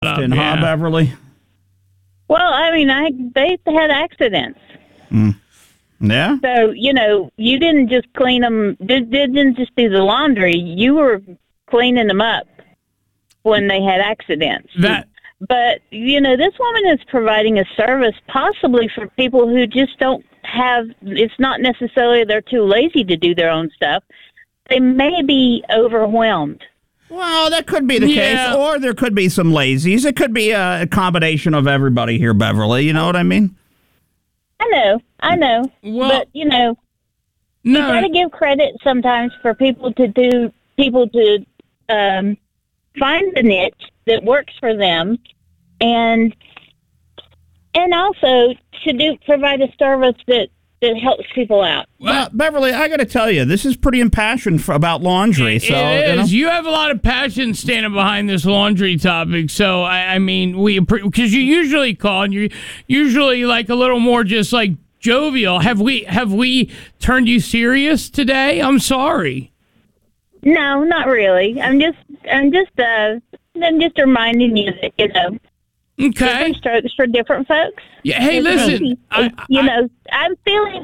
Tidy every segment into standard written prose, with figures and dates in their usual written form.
Huh, Beverly? Well, I mean, they had accidents. Yeah? So, you didn't just clean them, didn't just do the laundry. You were cleaning them up when they had accidents. But, this woman is providing a service possibly for people who just don't have, it's not necessarily they're too lazy to do their own stuff. They may be overwhelmed. Well, that could be the case, or there could be some lazies. It could be a combination of everybody here, Beverly. You know what I mean? I know. Well, but, you got to give credit sometimes for people to find the niche that works for them and also to provide a service that helps people out. Well, Beverly, I got to tell you, this is pretty impassioned about laundry. It is. You have a lot of passion standing behind this laundry topic. So, I mean, because you usually call and you're usually like a little more just like jovial. Have we turned you serious today? I'm sorry. No, not really. I'm just reminding you that, Okay. different strokes for different folks. Yeah. Hey, listen. I'm feeling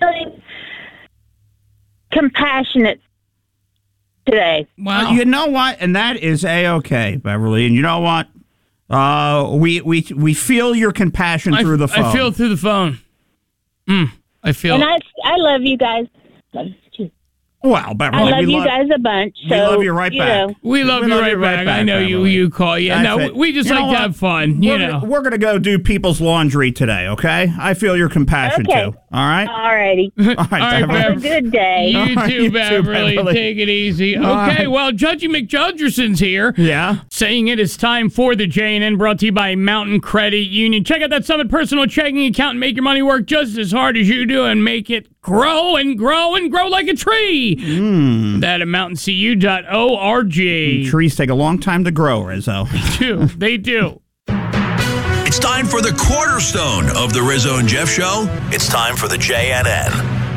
compassionate today. Wow. You know what? And that is A-okay, Beverly. And you know what? We feel your compassion through the phone. I feel through the phone. I feel. And I love you guys. Well, Beverly, I love you guys a bunch. So, we love you right back. We love you right back. I know Beverly. you call. Yeah, no, we just like to have fun. We're going to go do people's laundry today, okay? I feel your compassion, too. All right? All righty. All right, Have a good day. You too, Beverly. Take it easy. Okay, well, Judgy McJudgerson's here. Yeah? Saying it is time for the JNN, brought to you by Mountain Credit Union. Check out that Summit personal checking account and make your money work just as hard as you do and make it grow and grow and grow like a tree. That at mountaincu.org. Trees take a long time to grow, Rizzo. They do. It's time for the cornerstone of the Rizzo and Jeff Show. It's time for the JNN.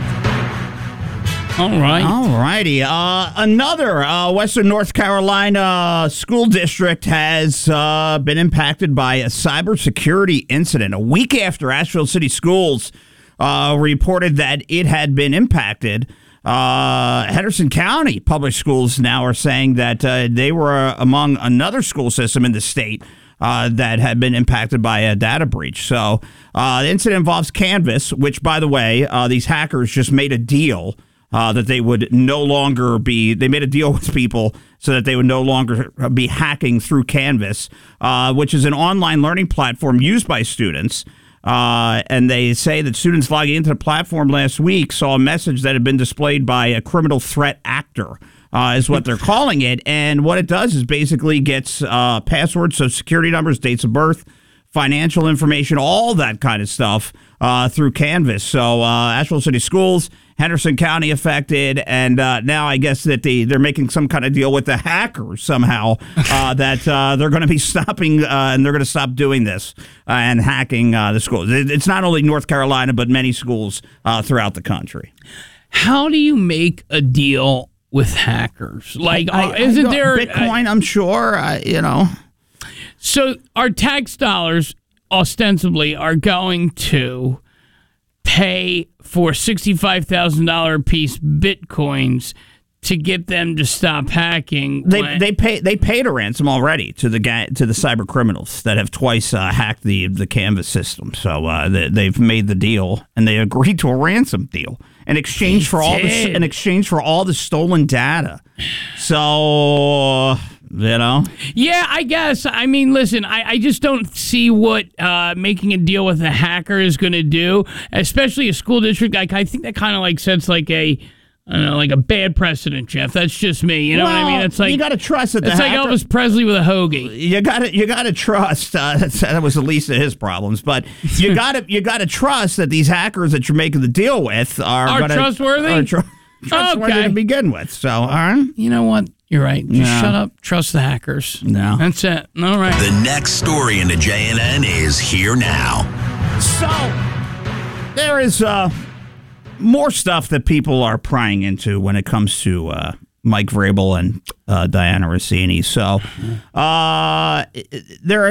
All right. All righty. Another Western North Carolina school district has been impacted by a cybersecurity incident. A week after Asheville City Schools reported that it had been impacted, Henderson County Public Schools now are saying that they were among another school system in the state that had been impacted by a data breach. So the incident involves Canvas, which, by the way, these hackers just made a deal that they would no longer be. They made a deal with people so that they would no longer be hacking through Canvas, which is an online learning platform used by students. And they say that students logging into the platform last week saw a message that had been displayed by a criminal threat actor, is what they're calling it. And what it does is basically gets passwords, so security numbers, dates of birth, financial information, all that kind of stuff through Canvas. So Asheville City Schools, Henderson County affected, and now I guess that they're making some kind of deal with the hackers somehow that they're going to be stopping and they're going to stop doing this and hacking the schools. It's not only North Carolina, but many schools throughout the country. How do you make a deal with hackers? Like, isn't there Bitcoin? I'm sure, So our tax dollars ostensibly are going to pay for $65,000 piece Bitcoins to get them to stop hacking. They paid a ransom already to the cyber criminals that have twice hacked the Canvas system. So they've made the deal and they agreed to a ransom deal in exchange for all the stolen data. So. Yeah, I guess. I mean, listen, I just don't see what making a deal with a hacker is going to do, especially a school district. Like, I think that kind of sets like a bad precedent, Jeff. That's just me. You know what I mean? It's like you got to trust that. It's like Elvis Presley with a hoagie. You got to trust. That was the least of his problems, but you got to trust that these hackers that you're making the deal with are trustworthy. Trustworthy to begin with. So, all right. You know what? You're right. Just shut up. Trust the hackers. No. That's it. All right. The next story in the JNN is here now. So, there is more stuff that people are prying into when it comes to Mike Vrabel and Diana Rossini. So there